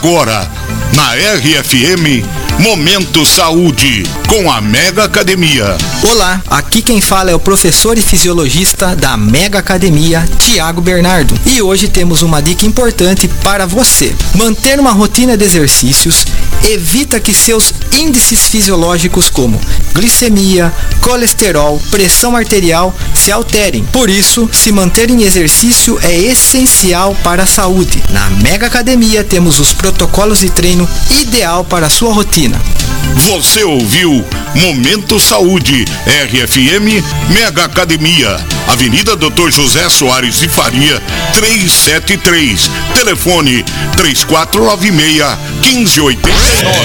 Agora, na RFM, Momento Saúde, com a Mega Academia. Olá, aqui quem fala é o professor e fisiologista da Mega Academia, Tiago Bernardo. E hoje temos uma dica importante para você. Manter uma rotina de exercícios evita que seus índices fisiológicos como glicemia, colesterol, pressão arterial se alterem. Por isso, se manter em exercício é essencial para a saúde. Na Mega Academia temos os protocolos de treino ideal para a sua rotina. Você ouviu Momento Saúde, RFM Mega Academia, Avenida Dr. José Soares de Faria, 373, telefone 3496-1589.